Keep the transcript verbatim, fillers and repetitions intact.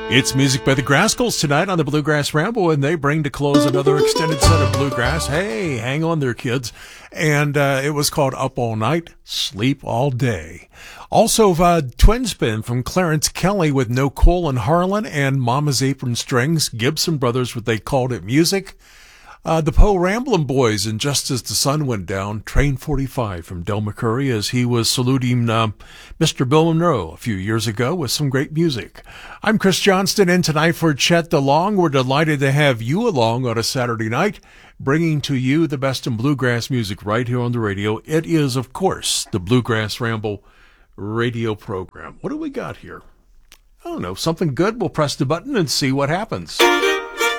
It's Music by the Grascals tonight on the Bluegrass Ramble, and they bring to close another extended set of bluegrass. Hey, hang on there, kids. And uh, it was called Up All Night, Sleep All Day. Also, uh, Twin Spin from Clarence Kelly with No Cole and Harlan, and Mama's Apron Strings, Gibson Brothers, what they called it music. Uh, the Poe Ramblin' Boys, and Just As the Sun Went Down, Train forty-five from Del McCoury as he was saluting uh, Mister Bill Monroe a few years ago with some great music. I'm Chris Johnston, and tonight for Chet DeLong, we're delighted to have you along on a Saturday night, bringing to you the best in bluegrass music right here on the radio. It is, of course, the Bluegrass Ramble radio program. What do we got here? I don't know, something good. We'll press the button and see what happens.